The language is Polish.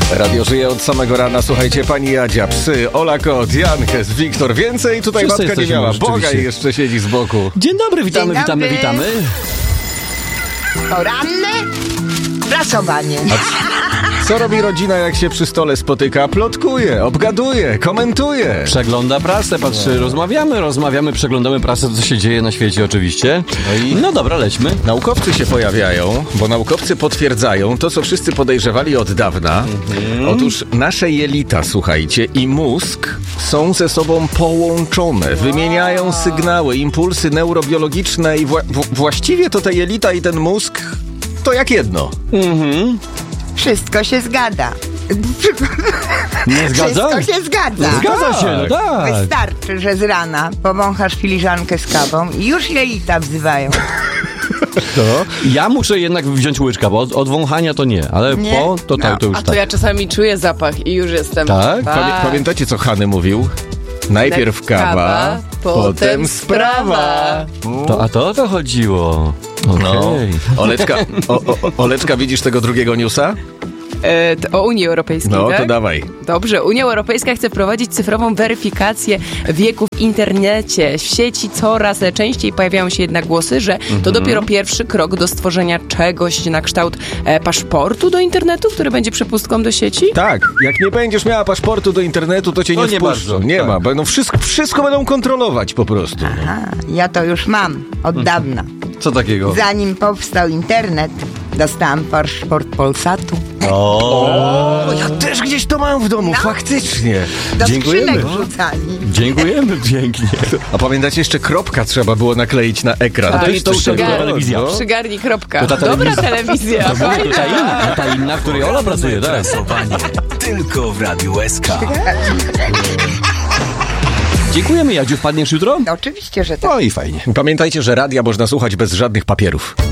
Radio żyje od samego rana. Słuchajcie, pani Jadzia, psy, Ola Kot, Jankes, Wiktor. Więcej tutaj Wszyscy matka nie miała. Boga i jeszcze siedzi z boku. Dzień dobry, witamy, Dzień dobry. witamy. Poranne prasowanie. Co robi rodzina, jak się przy stole spotyka? Plotkuje, obgaduje, komentuje. Przegląda prasę, patrzy, rozmawiamy, przeglądamy prasę, co się dzieje na świecie oczywiście. No dobra, lećmy. Naukowcy się pojawiają, bo naukowcy potwierdzają to, co wszyscy podejrzewali od dawna. Otóż nasze jelita, słuchajcie, i mózg są ze sobą połączone. Wymieniają sygnały, impulsy neurobiologiczne i właściwie to te jelita i ten mózg to jak jedno. Wszystko się zgadza. Nie zgadza? Wszystko się zgadza. Zgadza się, no tak. Wystarczy, że z rana powąchasz filiżankę z kawą i już jelita wzywają. Ja muszę jednak wziąć łyczka, bo od wąchania to nie, ale Nie? po to, No. to już A to tak. ja czasami czuję zapach i już jestem. Tak? Pamiętacie, co Hany mówił? Najpierw kawa, potem sprawa. A to o to chodziło. No. Okej. Oleczka, widzisz tego drugiego newsa? O Unii Europejskiej, No, tak? to dawaj. Dobrze, Unia Europejska chce wprowadzić cyfrową weryfikację wieku w internecie. W sieci coraz częściej pojawiają się jednak głosy, że to dopiero pierwszy krok do stworzenia czegoś na kształt paszportu do internetu, który będzie przepustką do sieci. Tak, jak nie będziesz miała paszportu do internetu, to cię To nie nie wpuszczą. bardzo, Nie tak. ma, będą wszystko będą kontrolować po prostu. Aha, ja to już mam od dawna. Co takiego? Zanim powstał internet, dostałam paszport Polsatu. O, ja też gdzieś to mam w domu, No. faktycznie. Do Dziękujemy. skrzynek wrzucali. Dziękujemy pięknie. A pamiętacie, jeszcze kropka trzeba było nakleić na ekran. Tak, to już przygarnij. telewizja. Przygarnij, kropka. To ta Dobra telewizja. telewizja. Ta inna, w której Ola pracuje, tak? Prasowanie tylko w Radiu SK. Dziękujemy, Jadziu, wpadniesz jutro? No, oczywiście, że tak. No i fajnie. Pamiętajcie, że radia można słuchać bez żadnych papierów.